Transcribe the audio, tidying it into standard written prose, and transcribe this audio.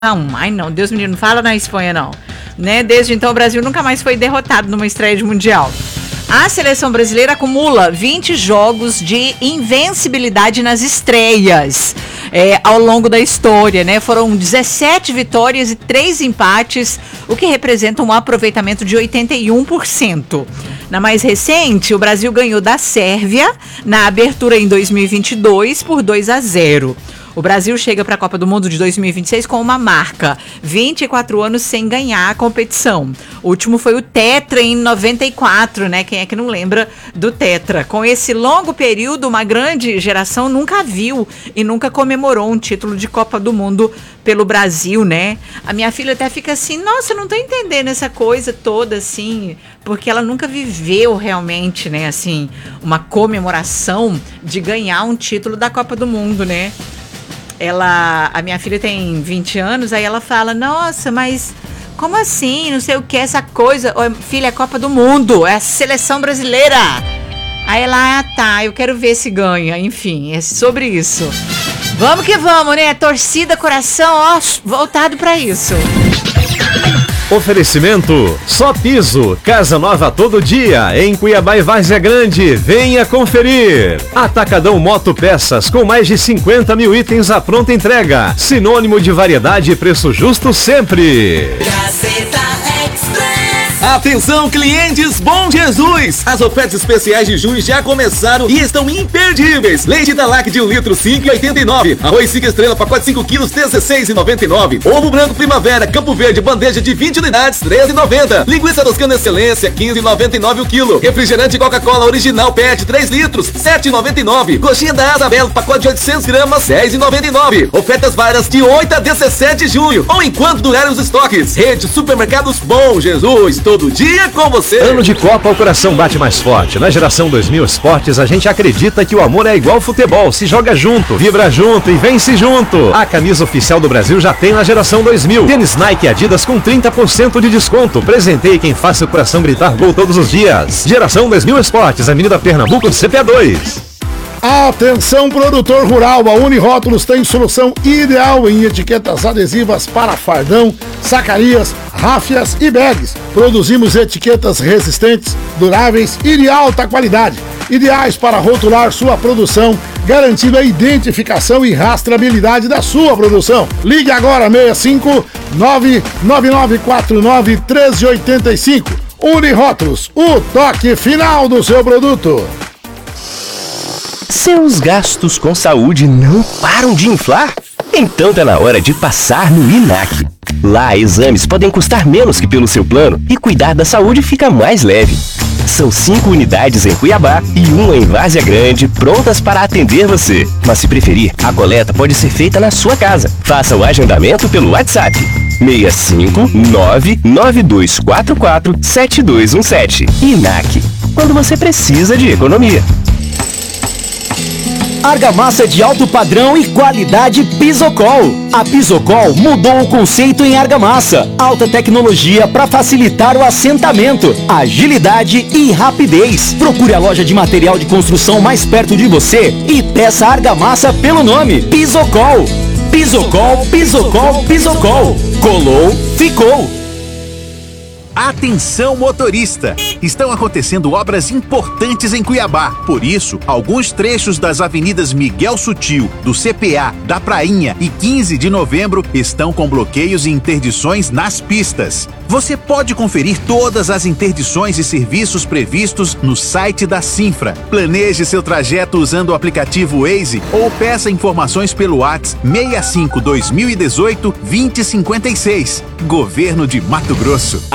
Ai não, Deus me livre, não fala na Espanha não. Né? Desde então o Brasil nunca mais foi derrotado numa estreia de Mundial. A seleção brasileira acumula 20 jogos de invencibilidade nas estreias ao longo da história, né? Foram 17 vitórias e 3 empates, o que representa um aproveitamento de 81%. Na mais recente, o Brasil ganhou da Sérvia na abertura em 2022 por 2-0. O Brasil chega para a Copa do Mundo de 2026 com uma marca, 24 anos sem ganhar a competição. O último foi o Tetra em 94, né? Quem é que não lembra do Tetra? Com esse longo período, uma grande geração nunca viu e nunca comemorou um título de Copa do Mundo pelo Brasil, né? A minha filha até fica assim, nossa, não tô entendendo essa coisa toda, assim, porque ela nunca viveu realmente, né, assim, uma comemoração de ganhar um título da Copa do Mundo, né? A minha filha tem 20 anos, aí ela fala, nossa, mas como assim, não sei o que, essa coisa, filha, é Copa do Mundo, é a seleção brasileira. Aí ela, tá, eu quero ver se ganha, enfim, é sobre isso. Vamos que vamos, né, torcida, coração, ó, voltado pra isso. Oferecimento Só Piso, casa nova todo dia, em Cuiabá e Várzea Grande, venha conferir. Atacadão Moto Peças, com mais de 50 mil itens à pronta entrega, sinônimo de variedade e preço justo sempre. Atenção, clientes Bom Jesus! As ofertas especiais de junho já começaram e estão imperdíveis. Leite Dalac de 1 litro, 5,89. Arroz 5 estrelas, pacote 5 quilos, 16,99. Ovo branco Primavera, Campo Verde, bandeja de 20 unidades, 13,90. Linguiça Toscana Excelência, 15,99 o quilo. Refrigerante Coca-Cola Original PET, 3 litros, 7,99. Coxinha da Asa Belo, pacote de 800 gramas, 10,99. Ofertas várias de 8 a 17 de junho, ou enquanto durarem os estoques. Rede Supermercados Bom Jesus, todo dia com você. Ano de Copa, o coração bate mais forte. Na geração 2000 Esportes, a gente acredita que o amor é igual futebol. Se joga junto, vibra junto e vence junto. A camisa oficial do Brasil já tem na geração 2000. Tênis Nike e Adidas com 30% de desconto. Presenteie quem faça o coração gritar gol todos os dias. Geração 2000 Esportes, Avenida Pernambuco, CPA2. Atenção, produtor rural, a Unirótulos tem solução ideal em etiquetas adesivas para fardão, sacarias, ráfias e bags. Produzimos etiquetas resistentes, duráveis e de alta qualidade, ideais para rotular sua produção, garantindo a identificação e rastreabilidade da sua produção. Ligue agora 65 99949 1385. Unirótulos, o toque final do seu produto. Seus gastos com saúde não param de inflar? Então tá na hora de passar no INAC. Lá, exames podem custar menos que pelo seu plano e cuidar da saúde fica mais leve. São 5 unidades em Cuiabá e 1 em Várzea Grande, prontas para atender você. Mas se preferir, a coleta pode ser feita na sua casa. Faça o agendamento pelo WhatsApp 65992447217. INAC, quando você precisa de economia. Argamassa de alto padrão e qualidade Pisocol. A Pisocol mudou o conceito em argamassa. Alta tecnologia para facilitar o assentamento, agilidade e rapidez. Procure a loja de material de construção mais perto de você e peça argamassa pelo nome Pisocol. Pisocol, Pisocol, Pisocol. Colou, ficou. Atenção, motorista! Estão acontecendo obras importantes em Cuiabá. Por isso, alguns trechos das avenidas Miguel Sutil, do CPA, da Prainha e 15 de novembro estão com bloqueios e interdições nas pistas. Você pode conferir todas as interdições e serviços previstos no site da Cinfra. Planeje seu trajeto usando o aplicativo Waze ou peça informações pelo WhatsApp 65 2018 2056. Governo de Mato Grosso.